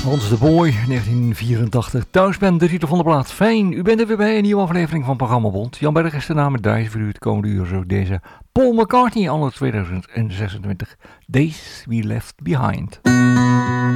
Hans de Boy, 1984. Thuis ben de titel van de plaat. Fijn, u bent er weer bij een nieuwe aflevering van Programma Bond. Jan Berg is de naam met Dijs voor u het komende uur. Zo deze Paul McCartney, anno 2026. Days We Left Behind.